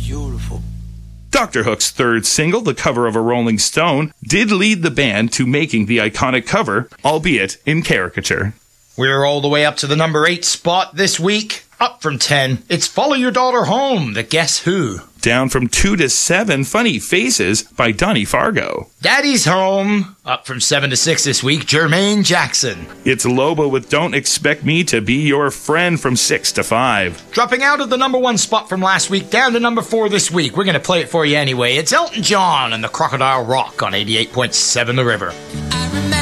beautiful. Dr. Hook's third single, the cover of a Rolling Stone, did lead the band to making the iconic cover, albeit in caricature. We're all the way up to the number 8 spot this week. Up from 10, it's Follow Your Daughter Home, the Guess Who. Down from 2 to 7, Funny Faces by Donnie Fargo. Daddy's Home. Up from 7 to 6 this week, Jermaine Jackson. It's Lobo with Don't Expect Me to Be Your Friend from 6 to 5. Dropping out of the number 1 spot from last week, down to number 4 this week. We're going to play it for you anyway. It's Elton John and the Crocodile Rock on 88.7 The River.